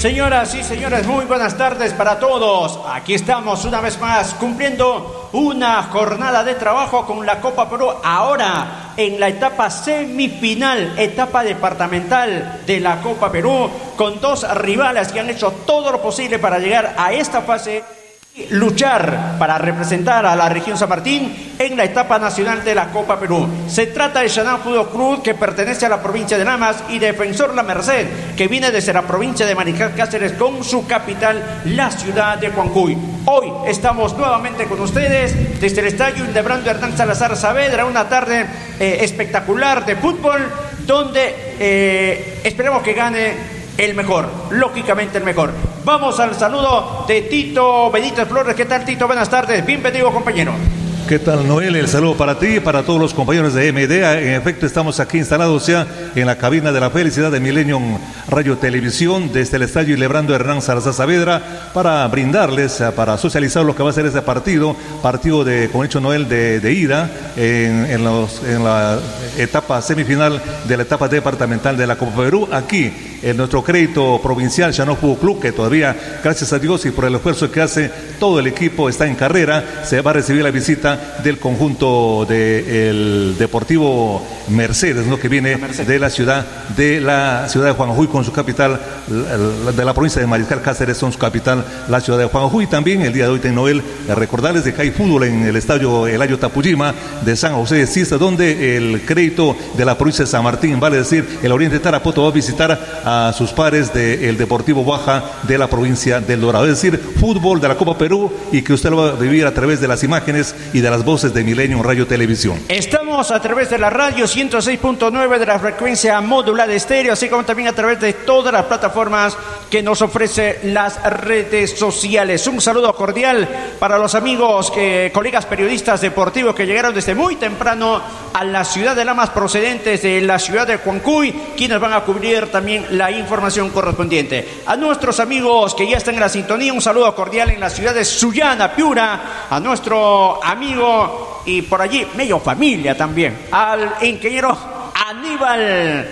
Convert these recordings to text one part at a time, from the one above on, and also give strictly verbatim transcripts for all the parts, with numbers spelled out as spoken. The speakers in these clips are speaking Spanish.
Señoras y señores, muy buenas tardes para todos. Aquí estamos una vez más cumpliendo una jornada de trabajo con la Copa Perú. Ahora en la etapa semifinal, etapa departamental de la Copa Perú, con dos rivales que han hecho todo lo posible para llegar a esta fase y luchar para representar a la región San Martín en la etapa nacional de la Copa Perú. Se trata de Xanadu Fútbol Club, que pertenece a la provincia de Lamas, y Defensor La Merced, que viene desde la provincia de Mariscal Cáceres con su capital, la ciudad de Huancuy. Hoy estamos nuevamente con ustedes desde el estadio Hildebrando Hernán Salazar Saavedra, una tarde eh, espectacular de fútbol, donde eh, esperemos que gane el mejor, lógicamente el mejor. Vamos al saludo de Tito Benítez Flores. ¿Qué tal, Tito? Buenas tardes, bienvenido, compañero. ¿Qué tal, Noel? El saludo para ti y para todos los compañeros de M D A. En efecto, estamos aquí instalados ya en la cabina de la felicidad de Millennium Radio Televisión, desde el estadio Hildebrando Hernán Salazar Saavedra, para brindarles, para socializar lo que va a ser este partido, partido de, como ha dicho Noel, de, de ida en, en, los, en la etapa semifinal de la etapa departamental de la Copa Perú, aquí en nuestro crédito provincial Xanadu Fútbol Club, que todavía, gracias a Dios y por el esfuerzo que hace todo el equipo, está en carrera. Se va a recibir la visita del conjunto del Deportivo Mercedes, ¿no?, que viene de la ciudad de la ciudad de Huancuy con su capital, de la provincia de Mariscal Cáceres con su capital, la ciudad de Huancuy. También el día de hoy, Noel, recordarles de que hay fútbol en el estadio Elayo Tapujima de San José de Sista, donde el crédito de la provincia de San Martín, vale decir, el Oriente Tarapoto, va a visitar a sus pares del Deportivo Baja de la provincia del Dorado. Es decir, fútbol de la Copa Perú, y que usted lo va a vivir a través de las imágenes y de las voces de Millennium Radio Televisión. Estamos a través de la radio ciento seis punto nueve de la frecuencia módula de estéreo, así como también a través de todas las plataformas que nos ofrece las redes sociales. Un saludo cordial para los amigos, que, colegas periodistas deportivos que llegaron desde muy temprano a la ciudad de Lamas, procedentes de la ciudad de Huancuy, quienes van a cubrir también la información correspondiente. A nuestros amigos que ya están en la sintonía, un saludo cordial en la ciudad de Sullana, Piura, a nuestro amigo y por allí medio familia también, al ingeniero Aníbal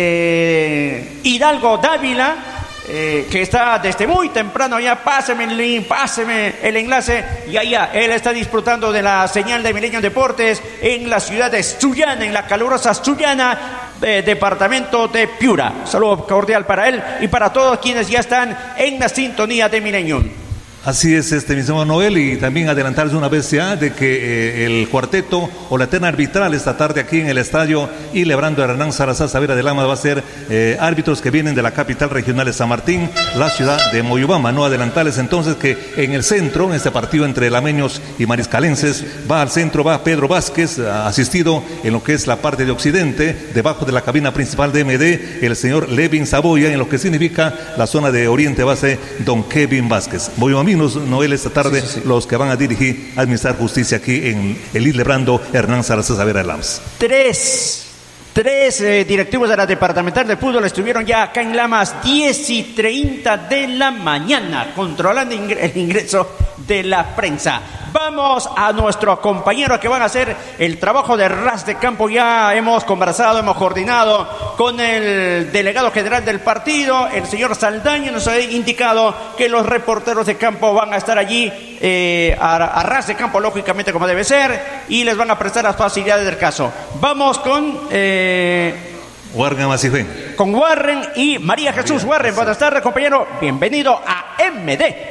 eh, Hidalgo Dávila, eh, que está desde muy temprano ya. Páseme el link, páseme el enlace, y allá él está disfrutando de la señal de Millennium Deportes en la ciudad de Sullana, en la calurosa Sullana, eh, departamento de Piura. Saludo cordial para él y para todos quienes ya están en la sintonía de Millennium. Así es, este mismo Noel, y también adelantarles una vez ya de que eh, el cuarteto o la terna arbitral esta tarde aquí en el estadio Hildebrando Hernán Salazar Saavedra de Lamas va a ser eh, árbitros que vienen de la capital regional de San Martín, la ciudad de Moyobamba. No adelantarles entonces que en el centro, en este partido entre lameños y mariscalenses, va al centro, va Pedro Vázquez, asistido en lo que es la parte de occidente, debajo de la cabina principal de M D, el señor Levin Saboya, en lo que significa la zona de oriente va a ser don Kevin Vázquez. Moyobamba, Noel, esta tarde, sí, sí, sí, los que van a dirigir, administrar justicia aquí en el Hildebrando Hernán Salazar Saavedra de Lamas. Tres, tres eh, directivos de la departamental de fútbol estuvieron ya acá en Lamas, diez y treinta de la mañana, controlando ingre- el ingreso de la prensa. Vamos a nuestro compañero que van a hacer el trabajo de ras de campo. Ya hemos conversado, hemos coordinado con el delegado general del partido, el señor Saldaña. Nos ha indicado que los reporteros de campo van a estar allí eh, a, a ras de campo, lógicamente como debe ser, y les van a prestar las facilidades del caso. Vamos con eh, Warren Masifén. Con Warren y María Jesús. Warren, buenas tardes, compañero. Bienvenido a M D.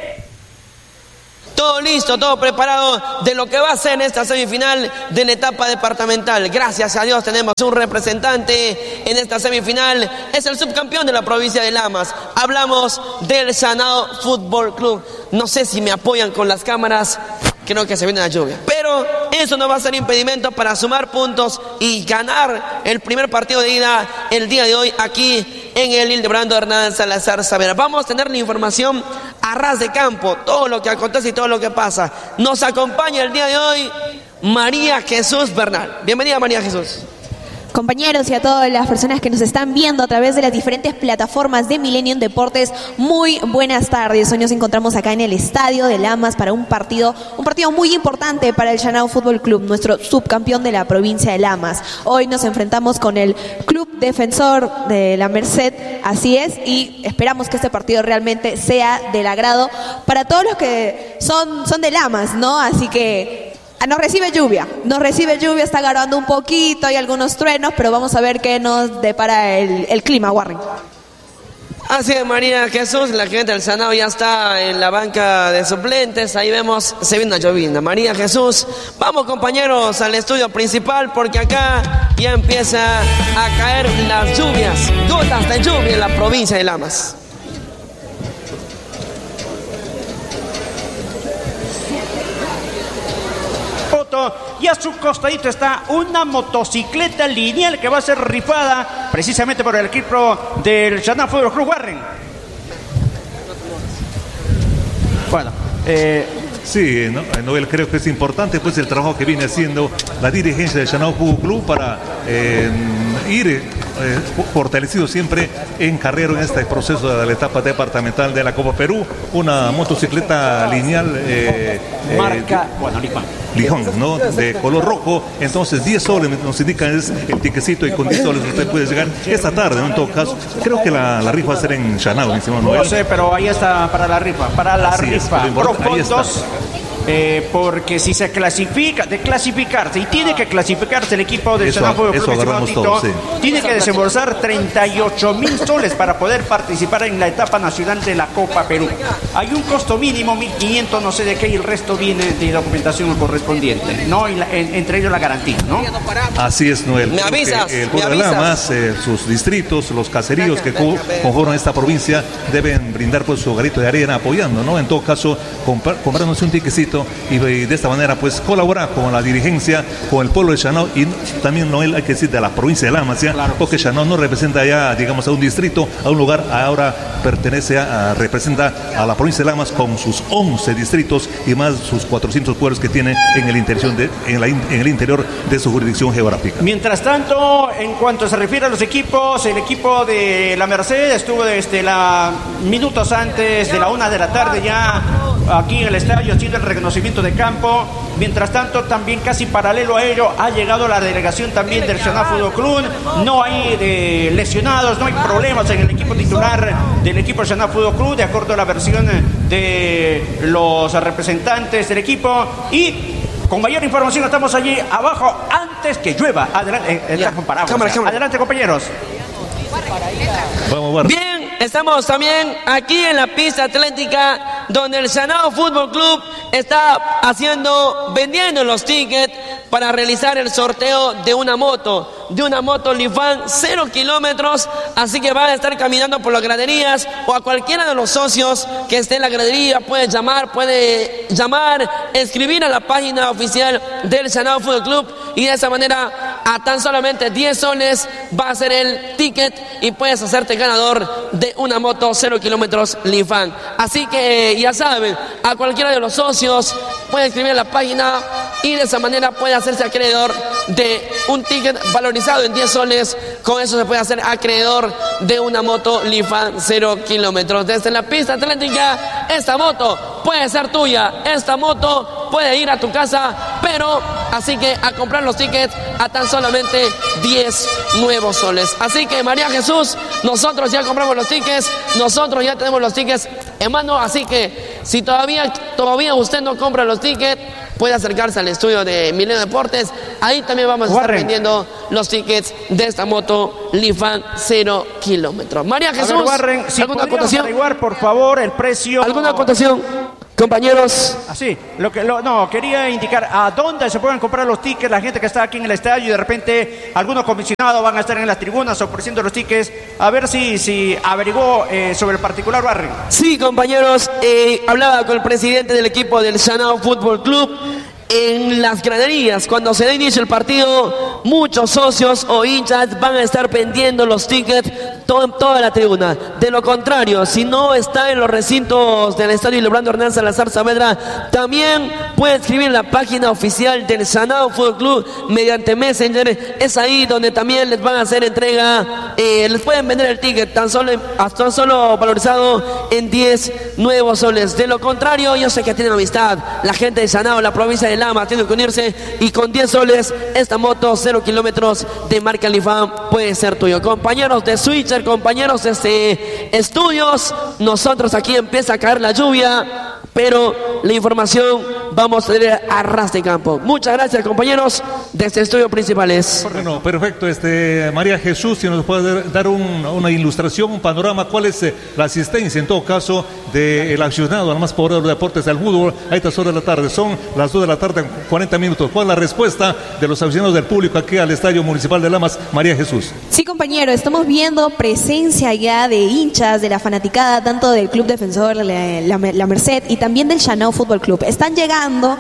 Todo listo, todo preparado de lo que va a ser en esta semifinal de la etapa departamental. Gracias a Dios tenemos un representante en esta semifinal. Es el subcampeón de la provincia de Lamas. Hablamos del Xanadu Fútbol Club. No sé si me apoyan con las cámaras. Creo que se viene la lluvia. Pero eso no va a ser impedimento para sumar puntos y ganar el primer partido de ida el día de hoy aquí en el Hildebrando Hernán Salazar Saavedra. Vamos a tener la información a ras de campo, todo lo que acontece y todo lo que pasa. Nos acompaña el día de hoy María Jesús Bernal. Bienvenida, María Jesús. Compañeros y a todas las personas que nos están viendo a través de las diferentes plataformas de Millennium Deportes, muy buenas tardes. Hoy nos encontramos acá en el Estadio de Lamas para un partido, un partido muy importante para el Chanao Fútbol Club, nuestro subcampeón de la provincia de Lamas. Hoy nos enfrentamos con el Club Defensor de la Merced, así es, y esperamos que este partido realmente sea del agrado para todos los que son, son de Lamas, ¿no? Así que nos recibe lluvia, nos recibe lluvia, está grabando un poquito, hay algunos truenos, pero vamos a ver qué nos depara el, el clima, Warren. Así es, María Jesús, la gente del Chanao ya está en la banca de suplentes, ahí vemos, se viene una llovina. María Jesús, vamos compañeros al estudio principal porque acá ya empieza a caer las lluvias, gotas de lluvia en la provincia de Lamas. Y a su costadito está una motocicleta lineal que va a ser rifada precisamente por el equipo del Chanao Fútbol Club. Warren. Bueno, eh... Sí, ¿no? Noel, creo que es importante pues el trabajo que viene haciendo la dirigencia del Chanao Fútbol Club para eh, ir eh, fortalecido siempre en carrera en este proceso de la etapa departamental de la Copa Perú. Una motocicleta lineal eh, marca, eh, bueno, Lijón. Lijón, ¿no? De color rojo, entonces diez soles nos indican es el tiquecito y con diez soles usted puede llegar esta tarde, ¿no? En todo caso, creo que la, la rifa va a ser en Chanao, mi estimado Noel. No sé, pero ahí está para la rifa, para la Así rifa. Es, Profondos, eh, porque si se clasifica, de clasificarse, y tiene que clasificarse el equipo de Chanao Fútbol Club, todo, sí. tiene que desembolsar treinta y ocho mil soles para poder participar en la etapa nacional de la Copa Perú. Hay un costo mínimo, mil quinientos, no sé de qué, y el resto viene de documentación correspondiente, ¿no? Y la, en, entre ellos la garantía, ¿no? Así es, Noel. Me avisas, el me avisas. Lamas, eh, sus distritos, los caseríos que co conforman esta provincia deben brindar pues su hogarito de arena apoyando, ¿no? En todo caso, comprar, comprándose un tiquecito y, y de esta manera pues colaborar con la dirigencia, con el pueblo de Chanao y también, Noel, hay que decir de la provincia de Lamas, ¿ya? Claro, porque Chanao no representa ya, digamos, a un distrito, a un lugar, ahora pertenece a, a representa a la provincia de Lamas con sus once distritos y más sus cuatrocientos pueblos que tiene en el interior de, en la, en el interior de su jurisdicción geográfica. Mientras tanto, en cuanto se refiere a los equipos, el equipo de la Merced estuvo desde la minutos antes de la una de la tarde ya aquí en el estadio haciendo el reconocimiento de campo. Mientras tanto, también casi paralelo a ello ha llegado la delegación también del Chanao Fútbol Club. No hay eh, lesionados, no hay problemas en el equipo titular del equipo del Chanao Fútbol Club, de acuerdo a la versión de los representantes del equipo. Y con mayor información estamos allí abajo antes que llueva. Adelante, eh, ya, cámara, cámara. Adelante, compañeros. Vamos, bueno. Bien, estamos también aquí en la pista atlética donde el Chanao Fútbol Club está haciendo, vendiendo los tickets para realizar el sorteo de una moto, de una moto Lifan cero kilómetros, así que van a estar caminando por las graderías o a cualquiera de los socios que esté en la gradería puede llamar, puede llamar, escribir a la página oficial del Chanao Fútbol Club y de esa manera a tan solamente diez soles va a ser el ticket y puedes hacerte ganador de una moto cero kilómetros Lifan. Así que ya saben, a cualquiera de los socios puede escribir a la página y de esa manera puede hacerse acreedor de un ticket valorizado en diez soles. Con eso se puede hacer acreedor de una moto Lifan cero kilómetros. Desde la pista atlética, esta moto puede ser tuya, esta moto puede ir a tu casa, pero así que a comprar los tickets a tan solamente diez nuevos soles. Así que María Jesús, nosotros ya compramos los tickets, nosotros ya tenemos los tickets en mano, así que si todavía, todavía usted no compra los tickets, puede acercarse al estudio de Milenio Deportes. Ahí también vamos a estar Warren. vendiendo los tickets de esta moto Lifan cero kilómetros. María Jesús, a ver, Warren, si ¿alguna acotación? Averiguar, por favor, el precio. ¿Alguna acotación, compañeros? Así, lo que lo, no, quería indicar a dónde se pueden comprar los tickets, la gente que está aquí en el estadio y de repente algunos comisionados van a estar en las tribunas ofreciendo los tickets. A ver si, si averiguó eh, sobre el particular, Warren. Sí, compañeros, eh, hablaba con el presidente del equipo del Chanao Fútbol Club. En las graderías, cuando se dé inicio el partido, muchos socios o hinchas van a estar vendiendo los tickets todo, toda la tribuna. De lo contrario, si no está en los recintos del estadio Lebrando Hernán Salazar Saavedra, también puede escribir en la página oficial del Sanao Fútbol Club mediante Messenger. Es ahí donde también les van a hacer entrega, eh, les pueden vender el ticket tan solo, tan solo valorizado en diez nuevos soles. De lo contrario, yo sé que tienen amistad la gente de Sanao, la provincia de Lama, tiene que unirse, y con diez soles esta moto cero kilómetros de marca Lifan puede ser tuyo. Compañeros de Switcher, compañeros de este estudios, nosotros aquí empieza a caer la lluvia, pero la información vamos a tener a ras de campo. Muchas gracias, compañeros de este estudio principales. Bueno, perfecto. Este, María Jesús, si nos puede dar un, una ilustración, un panorama, ¿cuál es la asistencia en todo caso del accionado al más poblado de deportes del fútbol a estas horas de la tarde? Son las dos de la tarde, cuarenta minutos. ¿Cuál es la respuesta de los aficionados del público aquí al Estadio Municipal de Lamas, María Jesús? Sí, compañero, estamos viendo presencia ya de hinchas, de la fanaticada, tanto del Club Defensor, la, la, la Merced, y también del Sanao Fútbol Club. Están llegando,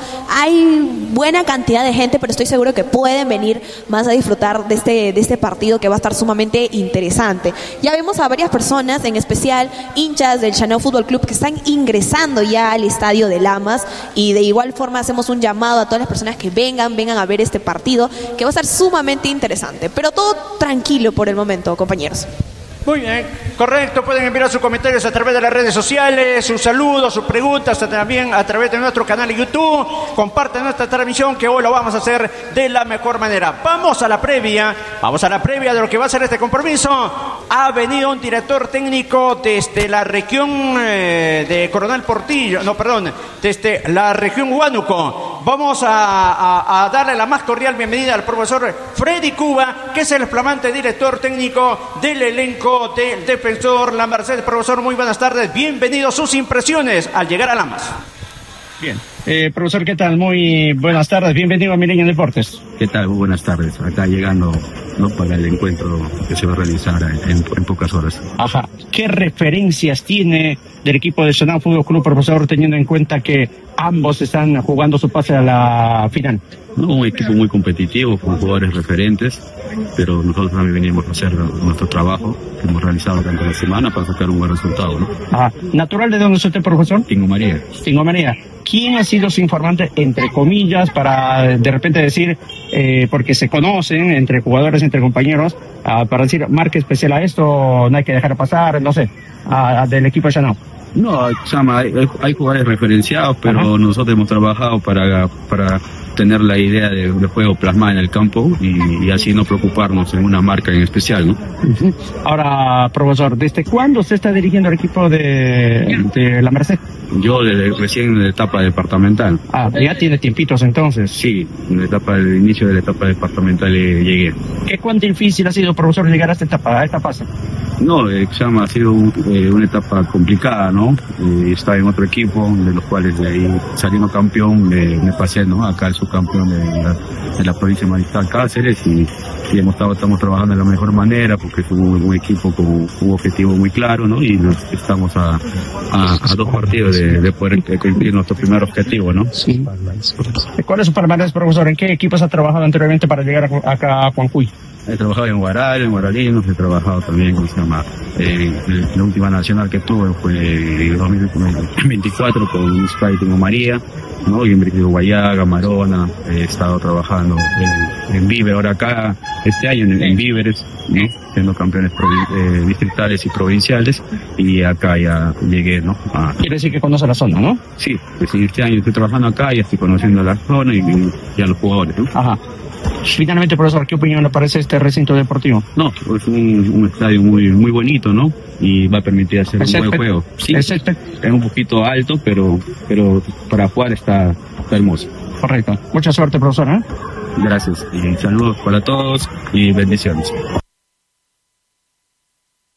hay buena cantidad de gente, pero estoy seguro que pueden venir más a disfrutar de este, de este partido que va a estar sumamente interesante. Ya vemos a varias personas, en especial hinchas del Sanao Fútbol Club, que están ingresando ya al estadio de Lamas, y de igual forma hacemos un llamado a todas las personas que vengan, vengan a ver este partido, que va a estar sumamente interesante, pero todo tranquilo por el momento, compañeros. Muy bien, correcto, pueden enviar sus comentarios a través de las redes sociales, sus saludos, sus preguntas, también a través de nuestro canal de YouTube. Compartan nuestra transmisión, que hoy lo vamos a hacer de la mejor manera. Vamos a la previa, vamos a la previa de lo que va a ser este compromiso. Ha venido un director técnico desde la región eh, de Coronel Portillo, no, perdón, desde la región Huánuco. Vamos a, a, a darle la más cordial bienvenida al profesor Freddy Cuba, que es el flamante director técnico del elenco del Defensor La Merced. Profesor, muy buenas tardes, bienvenido. Sus impresiones al llegar a Lamas. Bien, eh, profesor, ¿qué tal? Muy buenas tardes, bienvenido a Milenio Deportes. ¿Qué tal? Muy buenas tardes, acá llegando, ¿no?, para el encuentro que se va a realizar en, en pocas horas. Ajá, ¿qué referencias tiene del equipo de Sanao Fútbol Club, profesor, teniendo en cuenta que ambos están jugando su pase a la final? No, un equipo muy competitivo, con jugadores referentes, pero nosotros también venimos a hacer nuestro trabajo que hemos realizado durante la semana para sacar un buen resultado, ¿no? Ajá. ¿Natural de dónde es usted, profesor? Tingo María. Tingo María. ¿Quién ha sido su informante, entre comillas, para de repente decir, eh, porque se conocen entre jugadores, entre compañeros, uh, para decir, marque especial a esto, no hay que dejar pasar, no sé, uh, del equipo de Sanao? No, Chama, hay, hay jugadores referenciados, pero Ajá. nosotros hemos trabajado para, para tener la idea de, de juego plasmada en el campo y, y así no preocuparnos en una marca en especial, ¿no? Uh-huh. Ahora, profesor, ¿desde cuándo usted está dirigiendo el equipo de, de La Merced? Yo desde recién en la etapa departamental. Ah, ya tiene tiempitos entonces. Sí, en la etapa del inicio de la etapa departamental eh, llegué. ¿Qué cuán difícil ha sido, profesor, llegar a esta etapa, a esta fase? No, eh, Chama, ha sido un, eh, una etapa complicada, ¿no? Eh, estaba en otro equipo, de los cuales de ahí saliendo campeón, eh, me pasé, ¿no? Acá el subcampeón de la, de la provincia de Mariscal Cáceres, y, y hemos estado, estamos trabajando de la mejor manera porque es un, un equipo con un objetivo muy claro, ¿no? Y nos, estamos a, a, a dos partidos de, de poder cumplir nuestro primer objetivo, ¿no? Sí. ¿Cuál es su palmarés, profesor? ¿En qué equipos ha trabajado anteriormente para llegar a, acá a Juancuy? He trabajado en Guaral, en Guaralinos, he trabajado también, ¿cómo se llama? Eh, la última nacional que tuve fue en dos mil veinticuatro con Spy Tingo María, ¿no? Y en Brigido Guayaga, Marona, he estado trabajando en, en Víver, ahora acá, este año en, en Víveres, ¿no? Siendo campeones eh, distritales y provinciales, y acá ya llegué, ¿no? A... Quiere decir que conoce la zona, ¿no? Sí, pues este año estoy trabajando acá y estoy conociendo la zona y, y a los jugadores, ¿no? Ajá. Finalmente, profesor, ¿qué opinión le parece este recinto deportivo? No, es un, un estadio muy muy bonito, ¿no? Y va a permitir hacer un buen juego. Sí, es un poquito alto, pero pero para jugar está, está hermoso. Correcto. Mucha suerte, profesor, ¿eh? Gracias. Y saludos para todos y bendiciones.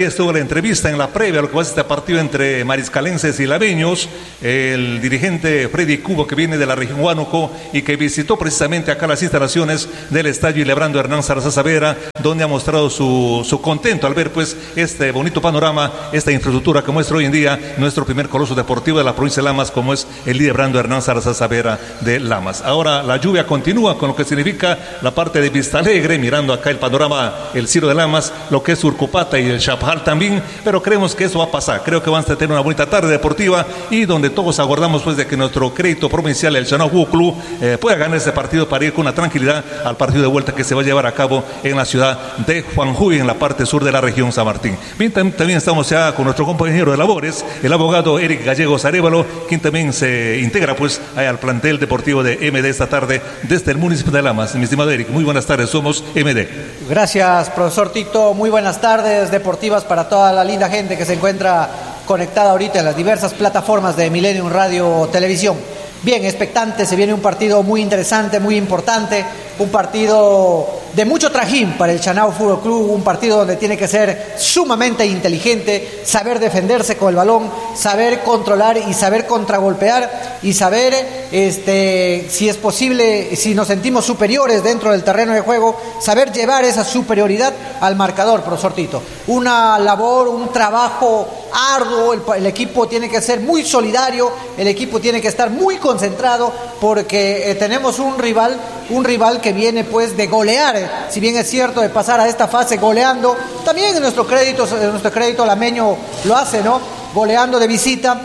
Estuvo la entrevista en la previa a lo que va a ser este partido entre mariscalenses y lameños. El dirigente Freddy Cubo, que viene de la región Huánuco y que visitó precisamente acá las instalaciones del estadio Ilebrando Hernán Salazar Saavedra, donde ha mostrado su, su contento al ver pues este bonito panorama, esta infraestructura que muestra hoy en día nuestro primer coloso deportivo de la provincia de Lamas, como es el Ilebrando Hernán Salazar Saavedra de Lamas. Ahora la lluvia continúa, con lo que significa la parte de Vista Alegre, mirando acá el panorama, el Ciro de Lamas, lo que es Urcupata y el Chapajal también, pero creemos que eso va a pasar. Creo que van a tener una bonita tarde deportiva y donde todos aguardamos pues de que nuestro crédito provincial, el Chanao Fútbol Club, eh, pueda ganar ese partido para ir con una tranquilidad al partido de vuelta que se va a llevar a cabo en la ciudad de Juanjuy, en la parte sur de la región San Martín. Bien, tam también estamos ya con nuestro compañero de labores, el abogado Eric Gallegos Arévalo, quien también se integra pues al plantel deportivo de M D esta tarde desde el municipio de Lamas. Mi estimado Eric, muy buenas tardes, somos M D. Gracias, profesor Tito, muy buenas tardes deportivas para toda la linda gente que se encuentra conectada ahorita en las diversas plataformas de Millennium Radio Televisión. Bien, expectante, se viene un partido muy interesante, muy importante, un partido de mucho trajín para el Chanao Fútbol Club, un partido donde tiene que ser sumamente inteligente, saber defenderse con el balón, saber controlar y saber contragolpear y saber, este, si es posible, si nos sentimos superiores dentro del terreno de juego, saber llevar esa superioridad al marcador, profesor Tito. Una labor, un trabajo arduo, el, el equipo tiene que ser muy solidario, el equipo tiene que estar muy concentrado porque eh, tenemos un rival, un rival que viene pues de golear, si bien es cierto de pasar a esta fase goleando, también en nuestro crédito, en nuestro crédito lameño lo hace, ¿no? Goleando de visita.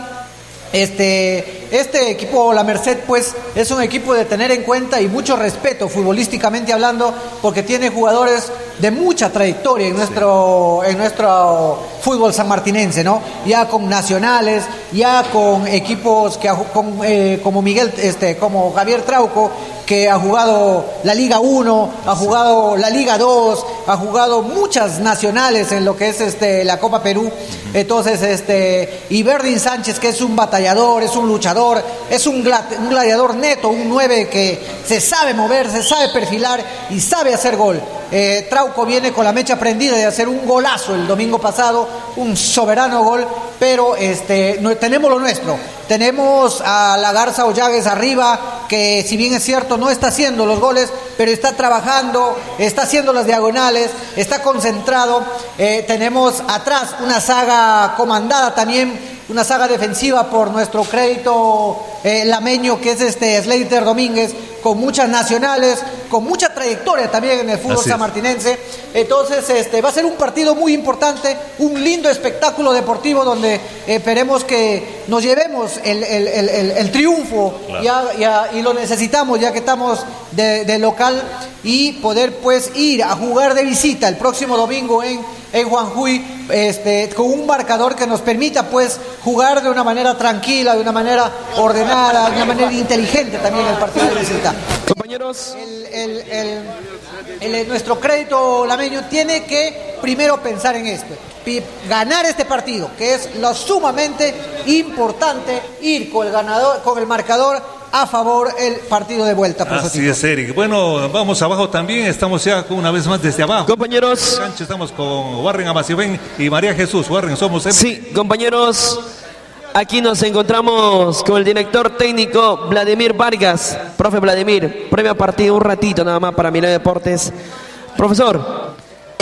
Este, este equipo La Merced pues es un equipo de tener en cuenta y mucho respeto futbolísticamente hablando, porque tiene jugadores de mucha trayectoria en nuestro, en nuestro fútbol sanmartinense, ¿no? Ya con nacionales, ya con equipos que con, eh, como Miguel, este, como Javier Trauco, que ha jugado la Liga uno, ha jugado la Liga dos, ha jugado muchas nacionales en lo que es este la Copa Perú. Entonces, este, y Verdín Sánchez, que es un batallador, es un luchador, es un, glad, un gladiador neto, un nueve que se sabe mover, se sabe perfilar y sabe hacer gol. Eh, Trauco viene con la mecha prendida de hacer un golazo el domingo pasado, un soberano gol, pero este, no, tenemos lo nuestro. Tenemos a la Garza Ollagues arriba, que si bien es cierto no está haciendo los goles, pero está trabajando, está haciendo las diagonales, está concentrado. Eh, tenemos atrás una saga comandada también, una saga defensiva por nuestro crédito eh, lameño, que es este Slater Domínguez, con muchas nacionales, con mucha trayectoria también en el fútbol sanmartinense. Entonces este va a ser un partido muy importante, un lindo espectáculo deportivo donde eh, esperemos que nos llevemos el, el, el, el, el triunfo, claro. ya, ya, y lo necesitamos ya que estamos de, de local, y poder pues ir a jugar de visita el próximo domingo en, en Juanjuy, este, con un marcador que nos permita pues jugar de una manera tranquila, de una manera ordenada, de una manera inteligente también el partido de visita. Compañeros, el, el, el, el, el, nuestro crédito lameño tiene que primero pensar en esto, ganar este partido, que es lo sumamente importante, ir con el ganador, con el marcador a favor el partido de vuelta. Así es, Eric. Bueno, vamos abajo también, estamos ya una vez más desde abajo. Compañeros, estamos con Warren Amacibén y María Jesús. Warren, somos M. Sí, compañeros, aquí nos encontramos con el director técnico Vladimir Vargas. Profe Vladimir, previo partido un ratito nada más para Millennium Deportes. Profesor,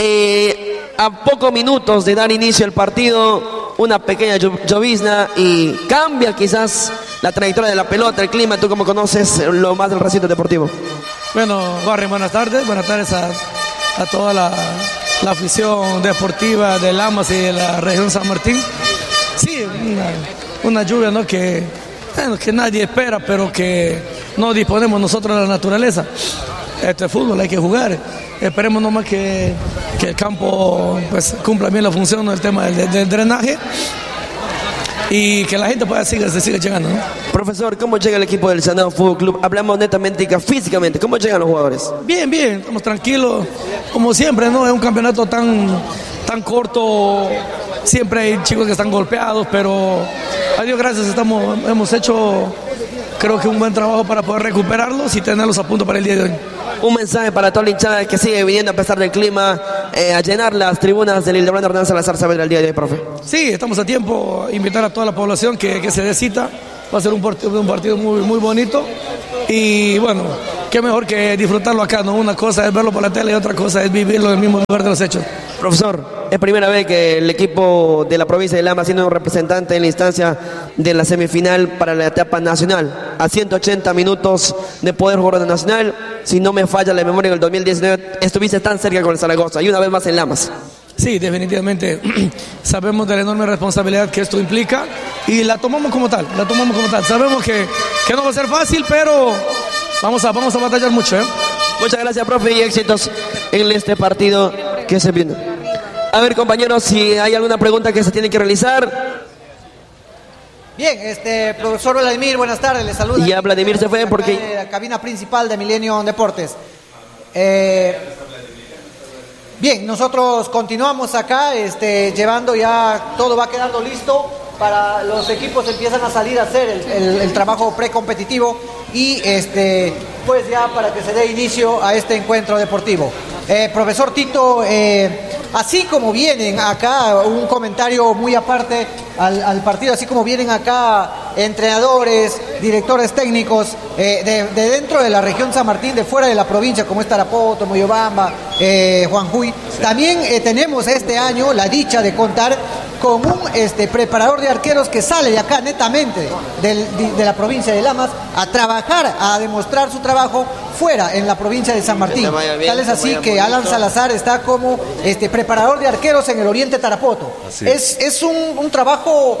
eh, a pocos minutos de dar inicio al partido, una pequeña llovizna y cambia quizás la trayectoria de la pelota, el clima. Tú como conoces lo más del recinto deportivo. Bueno, Barry, buenas tardes, buenas tardes a, a toda la, la afición deportiva de Lamas y de la región San Martín. Sí, una, una lluvia, ¿no? que, bueno, que nadie espera, pero que no disponemos nosotros de la naturaleza. Este es fútbol, hay que jugar. Esperemos nomás que, que el campo pues, cumpla bien la función del tema del, del drenaje y que la gente pueda seguir, se siga llegando, ¿no? Profesor, ¿cómo llega el equipo del Chanao Fútbol Club? Hablamos netamente físicamente, ¿cómo llegan los jugadores? Bien, bien, estamos tranquilos, como siempre, ¿no? Es un campeonato tan, tan corto, siempre hay chicos que están golpeados, pero a Dios gracias estamos, hemos hecho creo que un buen trabajo para poder recuperarlos y tenerlos a punto para el día de hoy. un mensaje para toda la hinchada que sigue viniendo a pesar del clima, eh, a llenar las tribunas del Hildebrando Hernán Salazar Saavedra el día de hoy, profe. Sí, estamos a tiempo, invitar a toda la población que, que se dé cita. Va a ser un partido, un partido muy, muy bonito y bueno, qué mejor que disfrutarlo acá, ¿no? Una cosa es verlo por la tele y otra cosa es vivirlo en el mismo lugar de los hechos. Profesor, es primera vez que el equipo de la provincia de Lama siendo un representante en la instancia de la semifinal para la etapa nacional. A ciento ochenta minutos de poder jugar en nacional, si no me falla la memoria, en el dos mil diecinueve estuviste tan cerca con el Zaragoza y una vez más en Lamas. Sí, definitivamente sabemos de la enorme responsabilidad que esto implica y la tomamos como tal, la tomamos como tal. Sabemos que, que no va a ser fácil, pero vamos a, vamos a batallar mucho, ¿eh? Muchas gracias, profe, y éxitos en este partido que se viene. A ver, compañeros, si hay alguna pregunta que se tiene que realizar. Bien, este, profesor Vladimir, buenas tardes, le saluda. Y ya Vladimir se fue porque... De la cabina principal de Milenio Deportes. Eh... Bien, nosotros continuamos acá, este, llevando ya, todo va quedando listo para los equipos empiezan a salir a hacer el, el, el trabajo precompetitivo y este, pues ya para que se dé inicio a este encuentro deportivo. Eh, profesor Tito, eh, así como vienen acá, un comentario muy aparte al, al partido, así como vienen acá entrenadores, directores técnicos eh, de, de dentro de la región San Martín, de fuera de la provincia, como es Tarapoto, Moyobamba, eh, Juanjuy, sí. También eh, tenemos este año la dicha de contar con un este, preparador de arqueros que sale de acá netamente del, de, de la provincia de Lamas a trabajar, a demostrar su trabajo fuera en la provincia de San Martín. Bien, tal es así que Alan Salazar está como este, preparador de arqueros en el Oriente Tarapoto. Es, es un, un trabajo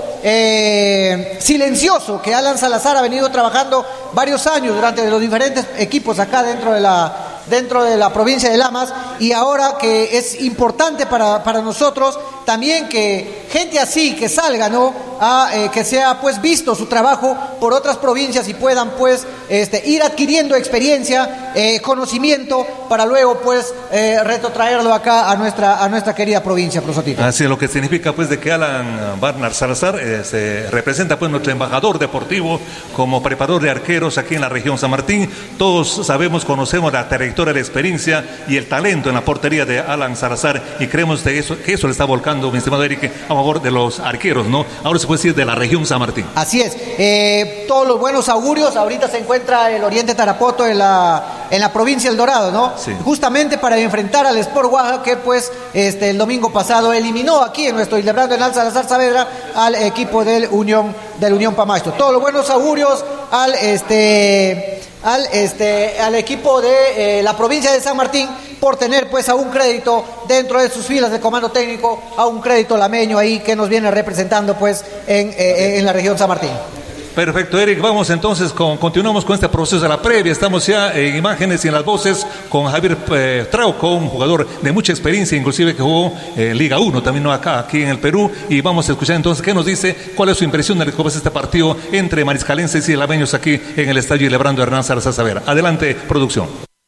eh, silencioso que Alan Salazar ha venido trabajando varios años durante los diferentes equipos acá dentro de la dentro de la provincia de Lamas, y ahora que es importante para, para nosotros también que gente así que salga, ¿no? A, eh, que sea pues visto su trabajo por otras provincias y puedan pues este, ir adquiriendo experiencia, eh, conocimiento para luego pues eh, retrotraerlo acá a nuestra a nuestra querida provincia, profesor Tito. Así es, lo que significa pues de que Alan Barnard Salazar eh, se representa pues nuestro embajador deportivo como preparador de arqueros aquí en la región San Martín. Todos sabemos, conocemos la trayectoria, la experiencia y el talento en la portería de Alan Salazar y creemos de eso, que eso le está volcando, mi estimado Eric, a favor de los arqueros, ¿no? Ahora se puede decir de la región San Martín. Así es, eh, todos los buenos augurios. Ahorita se encuentra el Oriente Tarapoto en la, en la provincia del Dorado, ¿no? Sí. Justamente para enfrentar al Sport Oaxaca, que pues este, el domingo pasado eliminó aquí en nuestro Hildebrando Hernán Salazar Saavedra al equipo del Unión, del Unión Pamacho. Todos los buenos augurios al este... Al, este, al equipo de eh, la provincia de San Martín por tener pues a un crédito dentro de sus filas de comando técnico, a un crédito lameño ahí que nos viene representando pues en, eh, en la región San Martín. Perfecto, Eric, vamos entonces, con, continuamos con este proceso de la previa. Estamos ya en imágenes y en las voces con Javier eh, Trauco, un jugador de mucha experiencia, inclusive que jugó eh, Liga uno, también no acá, aquí en el Perú, y vamos a escuchar entonces qué nos dice, cuál es su impresión de cómo es este partido entre mariscalenses y lameños aquí en el estadio Hildebrando Hernán Salazar Saavedra. Adelante, producción.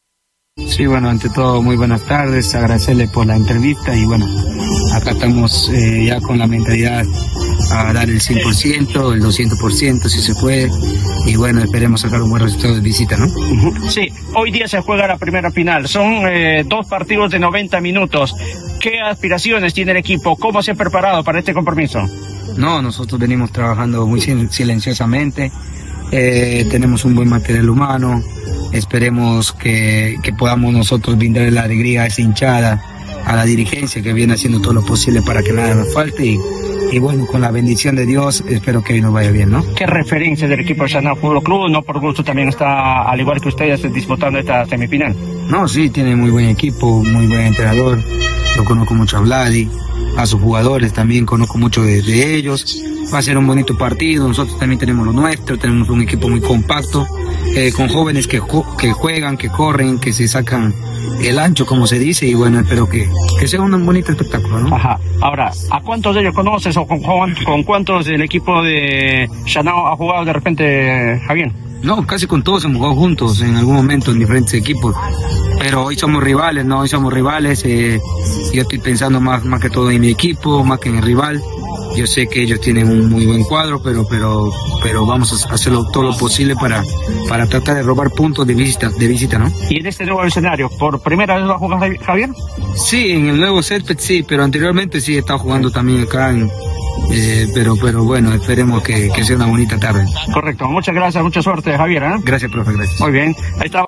Sí, bueno, ante todo, muy buenas tardes, agradecerle por la entrevista y bueno, acá estamos eh, ya con la mentalidad a dar el cien por ciento, el doscientos por ciento si se puede, y bueno, esperemos sacar un buen resultado de visita, ¿no? Sí, hoy día se juega la primera final, son eh, dos partidos de noventa minutos. ¿Qué aspiraciones tiene el equipo? ¿Cómo se ha preparado para este compromiso? No, nosotros venimos trabajando muy silenciosamente, eh, tenemos un buen material humano, esperemos que, que podamos nosotros brindarle la alegría a esa hinchada, a la dirigencia que viene haciendo todo lo posible para que nada nos falte y, y bueno, con la bendición de Dios espero que hoy nos vaya bien, ¿no? ¿Qué referencia del equipo de Chanao Fútbol Club? No por gusto también está, al igual que ustedes, disputando esta semifinal. No, sí, tiene muy buen equipo, muy buen entrenador, lo conozco mucho a Vladi, a sus jugadores también conozco mucho de, de ellos. Va a ser un bonito partido, nosotros también tenemos lo nuestro, tenemos un equipo muy compacto, eh, con jóvenes que, que juegan, que corren, que se sacan el ancho, como se dice, y bueno, espero que, que sea un bonito espectáculo, ¿no? Ajá. Ahora, ¿a cuántos de ellos conoces o con, con, con cuántos del equipo de Chanao ha jugado de repente, Javier? No, casi con todos hemos jugado juntos en algún momento en diferentes equipos, pero hoy somos rivales, ¿no? Hoy somos rivales, eh, yo estoy pensando más, más que todo en mi equipo, más que en el rival, Yo sé que ellos tienen un muy buen cuadro, pero pero pero vamos a hacerlo todo lo posible para, para tratar de robar puntos de visita, de visita, ¿no? Y en este nuevo escenario, ¿por primera vez va a jugar Javier? Sí, en el nuevo césped sí, pero anteriormente sí he estado jugando también acá en... Eh, pero pero bueno, esperemos que, que sea una bonita tarde. Correcto, muchas gracias, mucha suerte, Javier, ¿eh? Gracias, profe, gracias. Muy bien, ahí está.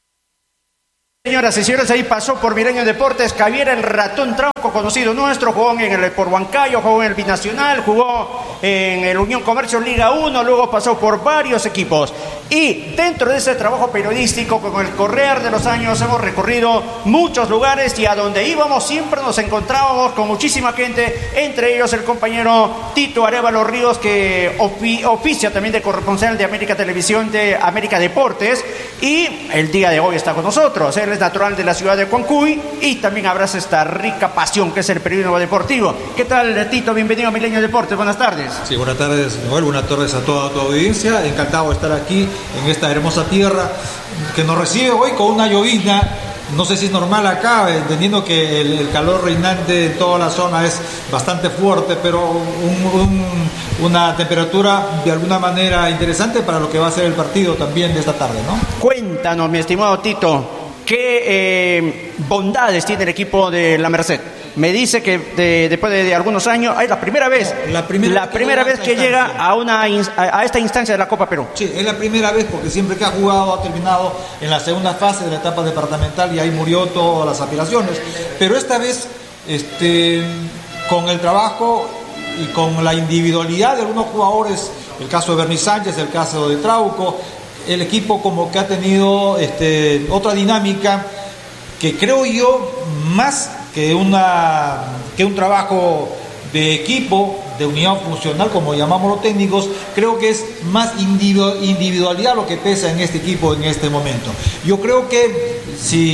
Señoras y señores, ahí pasó por Milenio Deportes Javier el Ratón Trauco, conocido nuestro, jugó en el por Huancayo, jugó en el Binacional, jugó en el Unión Comercio Liga uno, luego pasó por varios equipos. Y dentro de ese trabajo periodístico, con el correr de los años, hemos recorrido muchos lugares y a donde íbamos siempre nos encontrábamos con muchísima gente, entre ellos el compañero Tito Arévalo Ríos, que ofi oficia también de corresponsal de América Televisión, de América Deportes, y el día de hoy está con nosotros. Él es natural de la ciudad de Cuancuy y también abraza esta rica pasión que es el periodismo deportivo. ¿Qué tal, Tito? Bienvenido a Milenio Deportes. Buenas tardes. Sí, buenas tardes, Noel. Buenas tardes a toda tu audiencia. Encantado de estar aquí en esta hermosa tierra que nos recibe hoy con una llovizna. No sé si es normal acá, entendiendo que el, el calor reinante en toda la zona es bastante fuerte, pero un, un, una temperatura de alguna manera interesante para lo que va a ser el partido también de esta tarde, ¿no? Cuéntanos, mi estimado Tito, ¿qué eh, bondades tiene el equipo de La Merced? Me dice que de, después de, de algunos años, es la primera vez, no, la primera, la primera vez que llega a, una, a, a esta instancia de la Copa Perú. Sí, es la primera vez porque siempre que ha jugado ha terminado en la segunda fase de la etapa departamental y ahí murió todas las aspiraciones. Pero esta vez, este, con el trabajo y con la individualidad de algunos jugadores, el caso de Bernie Sánchez, el caso de Trauco, el equipo como que ha tenido este, otra dinámica que creo yo más que una que un trabajo de equipo, de unidad funcional, como llamamos los técnicos, creo que es más individualidad lo que pesa en este equipo en este momento. Yo creo que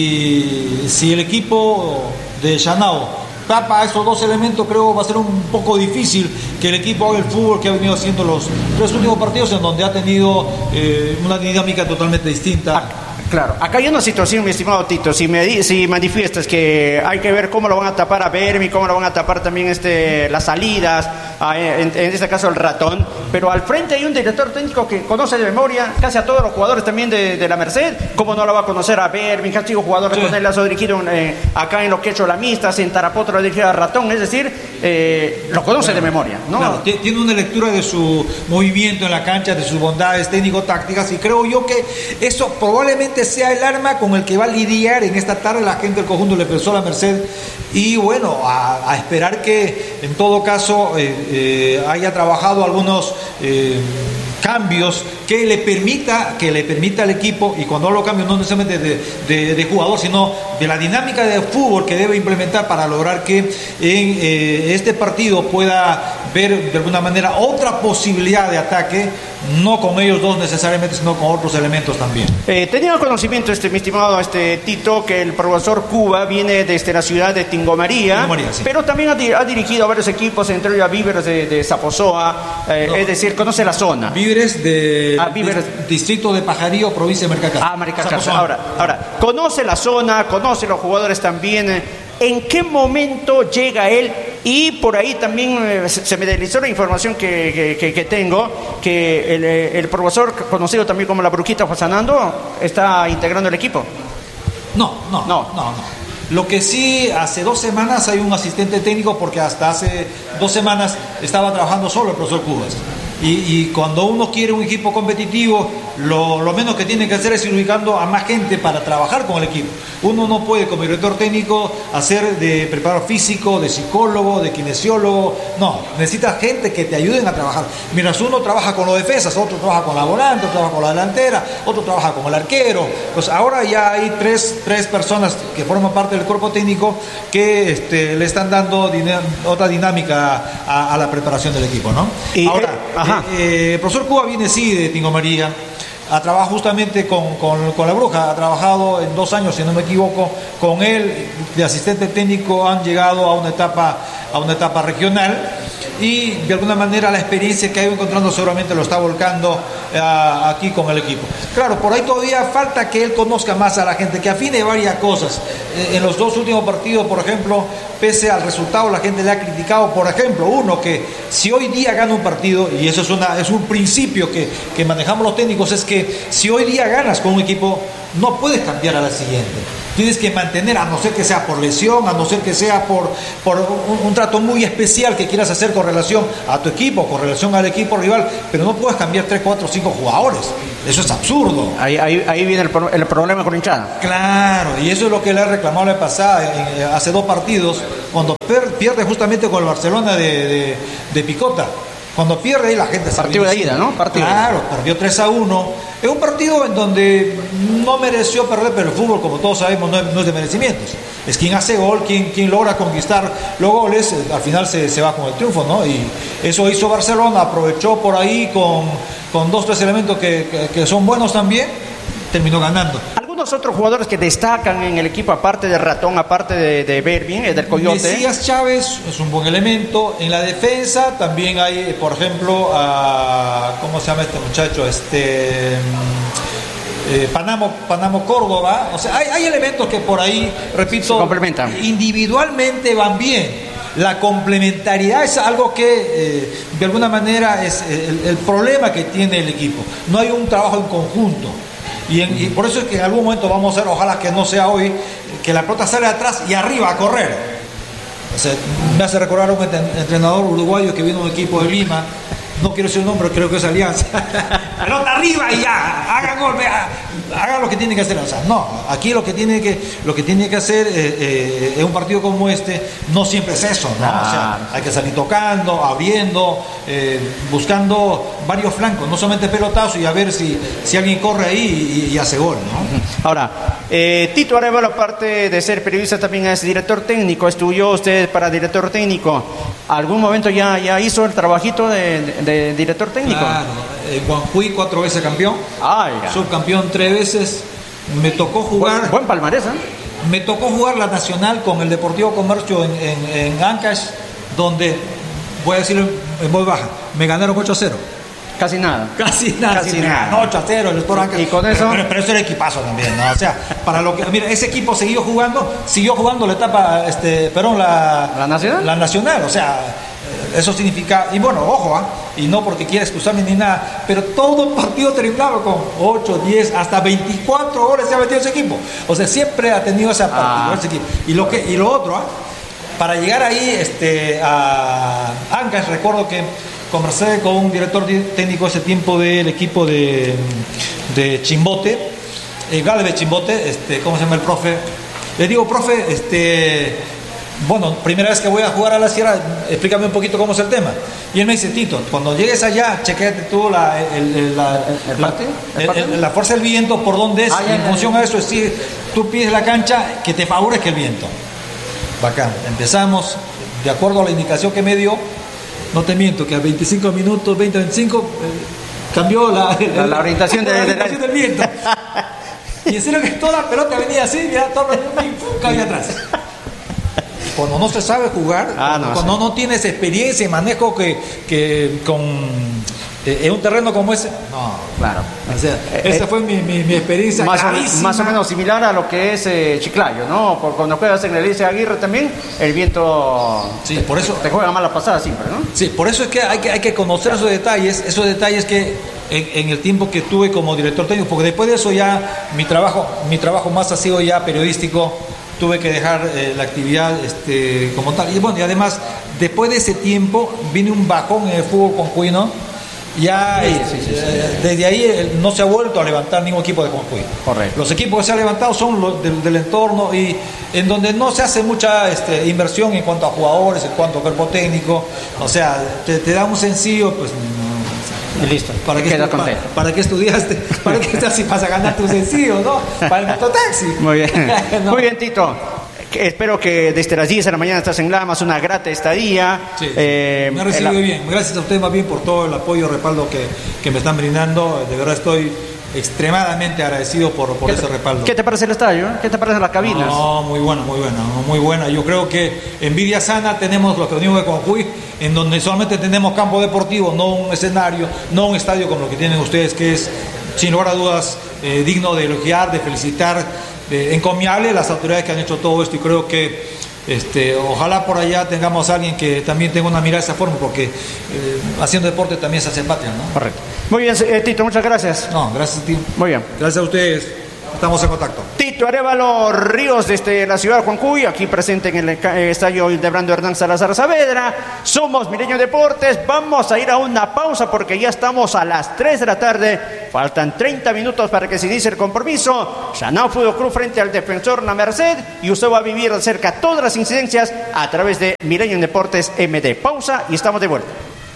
si, si el equipo de Chanao tapa esos dos elementos, creo que va a ser un poco difícil que el equipo haga el fútbol que ha venido haciendo los tres últimos partidos, en donde ha tenido eh, una dinámica totalmente distinta. Ah, claro, acá hay una situación, mi estimado Tito, si, me, si manifiestas que hay que ver cómo lo van a tapar a Bermi, cómo lo van a tapar también este, las salidas, en, en este caso el Ratón, pero al frente hay un director técnico que conoce de memoria casi a todos los jugadores también de, de La Merced. ¿Cómo no lo va a conocer a Bermi? Ha sido jugadores sí. Con él, ha dirigido eh, acá en lo que ha hecho la Mistas, en Tarapoto lo ha dirigido a Ratón, es decir, eh, lo conoce claro, de memoria, ¿no? Claro, tiene una lectura de su movimiento en la cancha, de sus bondades técnico-tácticas, y creo yo que eso probablemente sea el arma con el que va a lidiar en esta tarde la gente del conjunto Le Pesó La Merced. Y bueno, a, a esperar que en todo caso eh, eh, haya trabajado algunos eh, cambios que le permita que le permita al equipo, y cuando hablo cambios no necesariamente de, de, de jugador, sino de la dinámica de fútbol que debe implementar para lograr que en eh, este partido pueda ver de alguna manera otra posibilidad de ataque, no con ellos dos necesariamente, sino con otros elementos también. Eh, tenía conocimiento, este, mi estimado este, Tito, que el profesor Cuba viene desde la ciudad de Tingomaría, Tingomaría sí. Pero también ha, ha dirigido a varios equipos, entre ellos a Víveres de, de Zaposoa, eh, no, es decir, conoce la zona. Víveres de, ah, Víveres. de distrito de Pajarillo, provincia de Maricacá. Ah, Maricacá. Ahora, ahora, conoce la zona, conoce los jugadores también. ¿En qué momento llega él? Y por ahí también eh, se me deslizó la información que, que, que tengo, que el, el profesor conocido también como la Brujita Juan Sanando está integrando el equipo. No, no, no, no, no. Lo que sí, hace dos semanas hay un asistente técnico, porque hasta hace dos semanas estaba trabajando solo el profesor Cubas. Y, y cuando uno quiere un equipo competitivo, lo, lo menos que tiene que hacer es ir ubicando a más gente para trabajar con el equipo. Uno no puede, como director técnico, hacer de preparador físico, de psicólogo, de kinesiólogo. No, necesitas gente que te ayuden a trabajar. Mientras uno trabaja con los defensas, otro trabaja con la volante, otro trabaja con la delantera, otro trabaja con el arquero. Pues ahora ya hay tres, tres personas que forman parte del cuerpo técnico que este, le están dando dinam- otra dinámica a, a la preparación del equipo, ¿no? Y, ahora, eh, Eh, eh, el profesor Cuba viene sí de Tingomaría, ha trabajado justamente con, con, con la Bruja, ha trabajado en dos años, si no me equivoco, con él de asistente técnico, han llegado a una etapa, a una etapa regional, y de alguna manera la experiencia que ha ido encontrando seguramente lo está volcando uh, aquí con el equipo. Claro, por ahí todavía falta que él conozca más a la gente, que afine varias cosas. Eh, en los dos últimos partidos, por ejemplo, pese al resultado, la gente le ha criticado, por ejemplo, uno, que si hoy día gana un partido, y eso es, una, es un principio que, que manejamos los técnicos, es que si hoy día ganas con un equipo, no puedes cambiar a la siguiente. Tienes que mantener, a no ser que sea por lesión, a no ser que sea por, por un, un trato muy especial que quieras hacer con relación a tu equipo, con relación al equipo rival, pero no puedes cambiar tres, cuatro, cinco jugadores. Eso es absurdo. Ahí, ahí, ahí viene el, el problema con la hinchada. Claro, y eso es lo que le ha reclamado la pasada, eh, hace dos partidos, cuando per, pierde justamente con el Barcelona de, de, de Picota. Cuando pierde ahí la gente se partido de ida, ¿no? Partido. Claro, perdió tres a uno. Es un partido en donde no mereció perder, pero el fútbol, como todos sabemos, no es, no es de merecimientos. Es quien hace gol, quien, quien logra conquistar los goles, al final se, se va con el triunfo, ¿no? Y eso hizo Barcelona, aprovechó por ahí con, con dos, tres elementos que, que, que son buenos también, terminó ganando. Algunos otros jugadores que destacan en el equipo, aparte de Ratón, aparte de, de Bervin, del Coyote. Mesías Chávez es un buen elemento. En la defensa también hay, por ejemplo, a, ¿cómo se llama este muchacho? Este eh, Panamo, Panamo Córdoba. O sea, hay, hay elementos que por ahí, repito, se complementan. Individualmente van bien. La complementariedad es algo que eh, de alguna manera es el, el problema que tiene el equipo. No hay un trabajo en conjunto. Y, en, y por eso es que en algún momento vamos a ver, ojalá que no sea hoy, que la pelota sale atrás y arriba a correr. O sea, me hace recordar a un entrenador uruguayo que vino a un equipo de Lima, no quiero decir el nombre, creo que es Alianza. Pelota arriba y ya, hagan golpe, hagan lo que tienen que hacer. O sea, no, aquí lo que tiene que, lo que, tiene que hacer eh, eh, en un partido como este, no siempre es eso, ¿no? O sea, hay que salir tocando, abriendo, eh, buscando varios flancos, no solamente pelotazo y a ver si, si alguien corre ahí y, y hace gol, ¿no? Ahora, eh, Tito Arévalo, aparte de ser periodista, también es director técnico. Estudió usted para director técnico. ¿Algún momento ya, ya hizo el trabajito de, de, de director técnico? Claro, eh, Juanjuy cuatro veces campeón, Ay, subcampeón tres veces. Me tocó jugar. Buen, buen palmarés, ¿eh? Me tocó jugar la Nacional con el Deportivo Comercio en, en, en Ancash, donde, voy a decirlo en voz baja, me ganaron ocho a cero. Casi nada. Casi nada. Casi sí, nada. ocho a cero el Sport Ancash. Y con eso. Pero, pero, pero eso era equipazo también, ¿no? O sea, para lo que. Mira, ese equipo siguió jugando, siguió jugando la etapa, este, perdón, la. ¿La Nacional? La Nacional, o sea. Eso significa, y bueno, ojo, ¿eh? Y no porque quiera excusarme ni nada, pero todo el partido terminaba con ocho, diez, hasta veinticuatro goles se ha metido ese equipo. O sea, siempre ha tenido esa partida, ah. ese equipo. Y lo, que, y lo otro, ¿eh? Para llegar ahí este, a Ancash, recuerdo que conversé con un director técnico ese tiempo del equipo de, de Chimbote, eh, Galvez Chimbote, este, ¿cómo se llama el profe? Le digo, profe, este... Bueno, primera vez que voy a jugar a la Sierra, explícame un poquito cómo es el tema. Y él me dice, Tito, cuando llegues allá, chequete tú la, el, el, la, ¿El la, el, el, la fuerza del viento, por dónde es, ah, y en función a eso, es decir, tú pides la cancha que te favorezca el viento. Bacán, empezamos, de acuerdo a la indicación que me dio, no te miento, que a veinticinco minutos, veinte, veinticinco, eh, cambió la, la, la orientación, de, la de, orientación de, del viento. Y en serio que toda la pelota venía así, mira, todo el cabía atrás. Cuando no se sabe jugar, ah, no, cuando sí. no tienes experiencia y manejo que, que con eh, en un terreno como ese, no, claro. O sea, eh, esa eh, fue mi, mi, mi experiencia. Más o, más o menos similar a lo que es eh, Chiclayo, ¿no? Por cuando juegas en el Elise Aguirre también, el viento sí, te, por eso, te juega mala pasada siempre, ¿no? Sí, por eso es que hay que, hay que conocer esos detalles, esos detalles que en, en el tiempo que tuve como director técnico, porque después de eso ya mi trabajo, mi trabajo más ha sido ya periodístico. Tuve que dejar eh, la actividad este, como tal. Y bueno, y además, después de ese tiempo, vine un bajón en el fútbol concuino. Ya sí, sí, sí, sí. Eh, desde ahí eh, no se ha vuelto a levantar ningún equipo de Concuy. Correcto. Los equipos que se han levantado son los del, del entorno y en donde no se hace mucha este, inversión en cuanto a jugadores, en cuanto a cuerpo técnico. O sea, te, te da un sencillo, pues... Y listo. ¿Para qué, estu para, ¿Para qué estudiaste? ¿Para qué estás si vas a ganar tu sencillo, no? Para el mototaxi. Muy bien. no. Muy bien, Tito. Espero que desde las diez de la mañana estás en Lamas, una grata estadía. Sí, eh, me ha recibido la... bien. Gracias a usted más bien por todo el apoyo y respaldo que, que me están brindando. De verdad estoy extremadamente agradecido por, por ese respaldo. ¿Qué te parece el estadio? ¿Qué te parece las cabinas? No, muy buena, muy buena, muy buena. Yo creo que en Vidia Sana tenemos lo que venimos de Concuy, en donde solamente tenemos campo deportivo, no un escenario, no un estadio como lo que tienen ustedes, que es, sin lugar a dudas, eh, digno de elogiar, de felicitar, de encomiable las autoridades que han hecho todo esto, y creo que Este, ojalá por allá tengamos a alguien que también tenga una mirada de esa forma, porque eh, haciendo deporte también se hace patria, ¿no? Correcto. Muy bien, eh, Tito, muchas gracias. No, gracias a ti. Muy bien. Gracias a ustedes. Estamos en contacto. Tito Arévalo Ríos desde la ciudad de Juancuy, aquí presente en el eh, estadio Hildebrando Hernán Salazar Saavedra. Somos Milenio Deportes. Vamos a ir a una pausa porque ya estamos a las tres de la tarde. Faltan treinta minutos para que se inicie el compromiso. Chanao Fútbol Club frente al Defensor La Merced. Y usted va a vivir de cerca todas las incidencias a través de Milenio Deportes M D. Pausa y estamos de vuelta.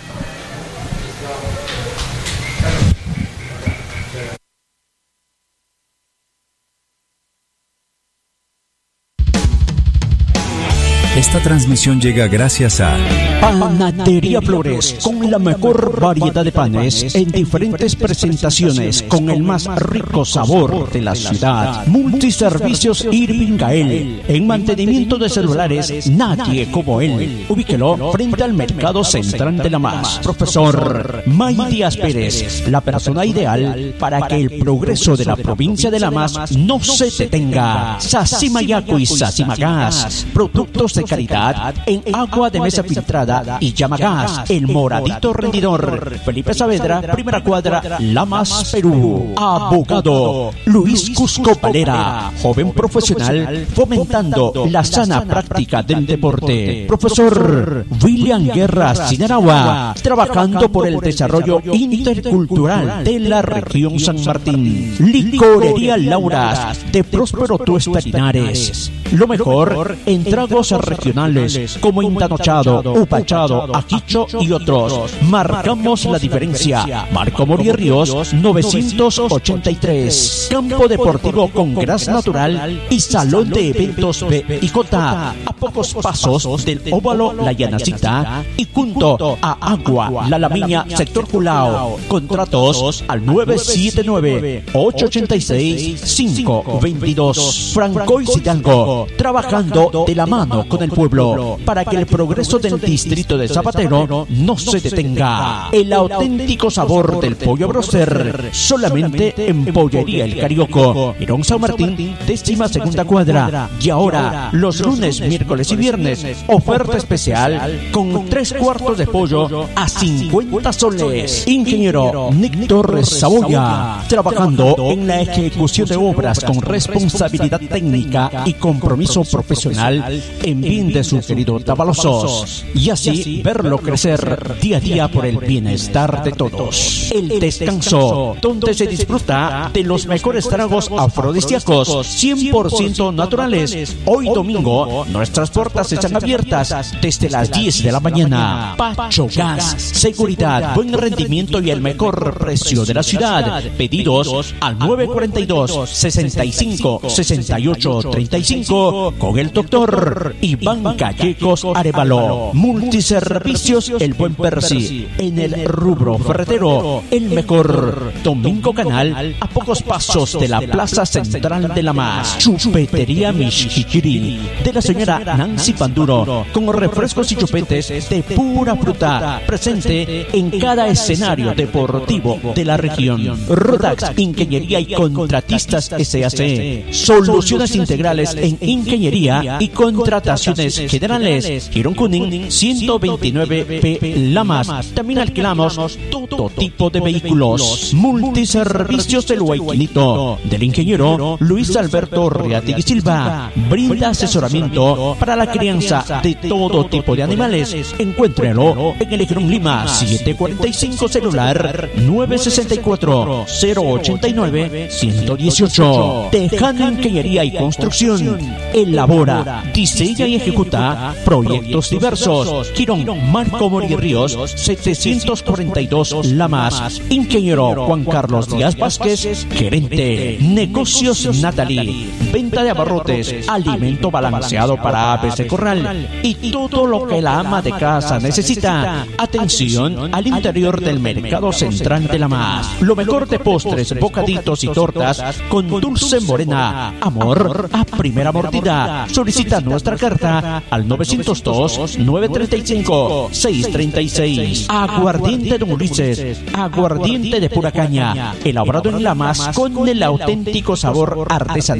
Esta transmisión llega gracias a Panadería Flores, con la mejor variedad de panes en diferentes presentaciones, con el más rico sabor de la ciudad. Multiservicios Irving Gael, en mantenimiento de celulares, nadie como él. Ubíquelo frente al Mercado Central de La Mas. Profesor May Díaz Pérez, la persona ideal para que el progreso de la provincia de La Mas no se detenga. Sacimayaco y Sacimagas, productos de calidad en agua de mesa filtrada y Llamagas, el moradito rendidor. Felipe Saavedra, primera cuadra, La Mas, Perú. Abogado Luis Cusco Valera, joven profesional fomentando la sana práctica del deporte. Profesor William Guerra Sinaragua, trabajando por el desarrollo intercultural de la región San Martín. Licorería Lauras, de Próspero Tuesta Linares. Lo mejor en tragos regionales como Intanochado, Upachado, Ajicho y otros. Marcamos la diferencia. Marco Morir Ríos novecientos ochenta y tres. Campo deportivo con gras natural y salón de eventos B y J, a pocos pasos del óvalo La Llanacita y junto a Agua La Lamiña, sector Culao. Contratos al nueve siete nueve, ocho ocho seis, cinco dos dos. Francois Hidalgo, trabajando de la mano con el pueblo para que el progreso del distrito de Zapatero no se detenga. El auténtico sabor del pollo broster solamente en Pollería El Carioco, Herón San Martín, décima segunda cuadra. Y ahora, los lunes, miércoles y viernes, oferta especial con tres cuartos de pollo a cincuenta soles. Ingeniero Nick Torres Saboya, trabajando en la ejecución de obras con responsabilidad técnica y compromiso profesional en bien de sus queridos Tabalosos, y así verlo crecer día a día por el bienestar de todos. El Descanso, donde se disfruta de los mejores tragos afrodisíacos cien por ciento naturales. Hoy domingo, nuestras puertas están abiertas desde las diez de la mañana. Pacho Gas, seguridad, buen rendimiento y el mejor precio de la ciudad. Pedidos al nueve cuarenta y dos, sesenta y cinco, sesenta y ocho, treinta y cinco con el doctor Iván Gallegos Arévalo. Multiservicios El Buen Percy, en el rubro ferretero, el mejor. Domingo Canal, a pocos pasos de la Plaza Central de La Mas. Chupetería Mishikiri, de la señora Nancy Panduro, con refrescos y chupetes de pura fruta, presente en cada escenario deportivo de la región. Rodax Ingeniería y Contratistas S A C, soluciones integrales en ingeniería y contrataciones generales. Girón Cunin ciento veintinueve P La Mas. También alquilamos todo tipo de vehículos. Multiservicios El Huayquinito, del ingeniero Luis Alberto Reategui Silva, brinda asesoramiento para la crianza de todo tipo de animales. Encuéntrelo en el Girón Lima siete cuarenta y cinco, celular nueve sesenta y cuatro, cero ochenta y nueve, ciento dieciocho. Tejano Ingeniería y Construcción, elabora, diseña y ejecuta proyectos diversos. Girón Marco Morir Ríos setecientos cuarenta y dos La Mas. Ingeniero Juan Carlos Díaz Vázquez, gerente. Negocios Natalie, venta de abarrotes, alimento balanceado para aves de corral y todo lo que la ama de casa necesita. Atención al interior del Mercado Central de La Mas. Lo mejor de postres, bocaditos y tortas con dulce morena. Amor a primera mordida. Solicita nuestra carta al novecientos dos, nueve treinta y cinco, seis treinta y seis. Aguardiente Don Ulises, aguardiente de pura caña, elaborado en La Mas con el auténtico sabor artesanal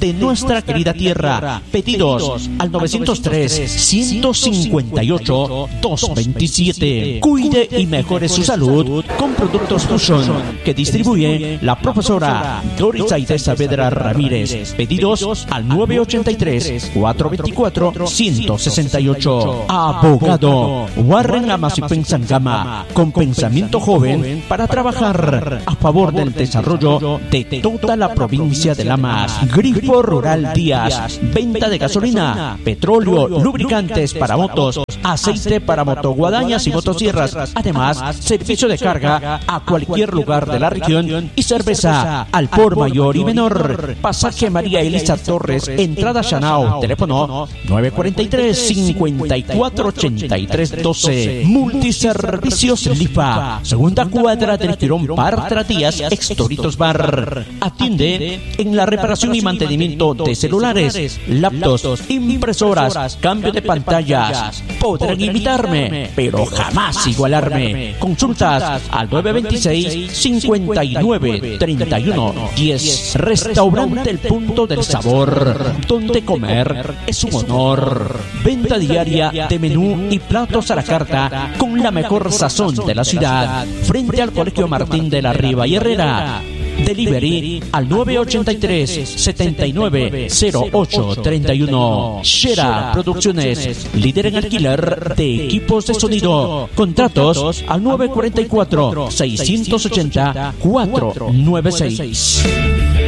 de nuestra querida tierra. Pedidos al novecientos tres, ciento cincuenta y ocho, doscientos veintisiete. Cuide y mejore su salud con productos Fusion que distribuye la profesora Doris Aide Saavedra Ramírez. Pedidos al nueve ochenta y tres, cuatrocientos veinticuatro, ciento sesenta y ocho. Abogado Warren Amasipen Sangama, con pensamiento joven para trabajar a favor del desarrollo de toda la provincia de Lamas. Grifo Rural Díaz, venta de gasolina, petróleo, lubricantes para motos, aceite para motoguadañas y motosierras. Además, servicio de carga a cualquier lugar de la región y cerveza al por mayor y menor. Pasaje María Elisa Torres, entrada Chanao, teléfono nueve cuarenta y tres, cincuenta y cuatro ochenta y tres doce. Multiservicios Lifa, segunda cuadra del Girón Bar Tratías, Extoritos Bar. Atiende en la reparación y mantenimiento de celulares, laptops, impresoras, cambio de pantallas. Podrán imitarme, pero jamás igualarme. Consultas al nueve veintiséis, cincuenta y nueve, treinta y uno, diez. Restaurante El Punto del Sabor, donde comer es un honor. Venta diaria de menú y platos a la carta con la mejor sazón de la ciudad. Frente al Colegio Martín de la Riva y Herrera. Delivery al nueve ochenta y tres, setenta y nueve, cero ocho treinta y uno. Shera Producciones, líder en alquiler de equipos de sonido. Contratos al nueve cuarenta y cuatro, seiscientos ochenta, cuatrocientos noventa y seis.